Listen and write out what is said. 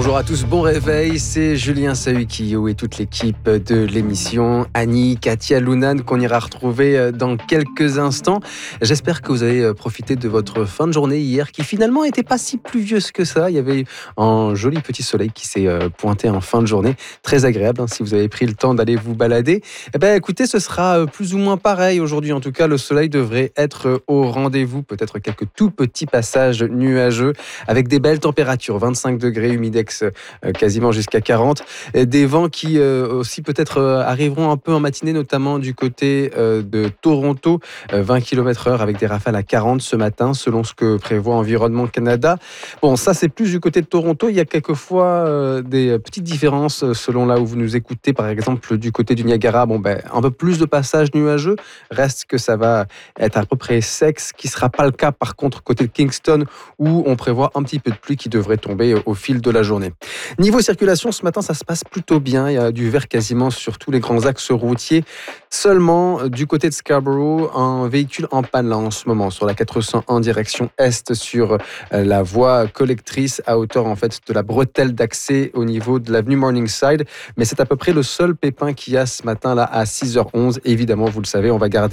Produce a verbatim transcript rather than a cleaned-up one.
Bonjour à tous, bon réveil, c'est Julien Sahuikio et toute l'équipe de l'émission, Annie, Katia, Lounan, qu'on ira retrouver dans quelques instants. J'espère que vous avez profité de votre fin de journée hier, qui finalement n'était pas si pluvieuse que ça. Il y avait un joli petit soleil qui s'est pointé en fin de journée, très agréable hein, si vous avez pris le temps d'aller vous balader. Eh ben, écoutez, ce sera plus ou moins pareil aujourd'hui. En tout cas, le soleil devrait être au rendez-vous, peut-être quelques tout petits passages nuageux avec des belles températures, vingt-cinq degrés, humidex quasiment jusqu'à quarante. Des vents qui aussi peut-être arriveront un peu en matinée, notamment du côté de Toronto, vingt kilomètres heure avec des rafales à quarante ce matin, selon ce que prévoit Environnement Canada. Bon, ça c'est plus du côté de Toronto. Il y a quelquefois des petites différences selon là où vous nous écoutez. Par exemple, du côté du Niagara, bon, ben, un peu plus de passages nuageux. Reste que ça va être à peu près sec, ce qui ne sera pas le cas par contre côté de Kingston, où on prévoit un petit peu de pluie qui devrait tomber au fil de la journée. Niveau circulation, ce matin, ça se passe plutôt bien. Il y a du vert quasiment sur tous les grands axes routiers. Seulement, du côté de Scarborough, un véhicule en panne là en ce moment sur la quatre cent un direction est sur la voie collectrice à hauteur en fait de la bretelle d'accès au niveau de l'avenue Morningside. Mais c'est à peu près le seul pépin qu'il y a ce matin là à six heures onze. Évidemment, vous le savez, on va garder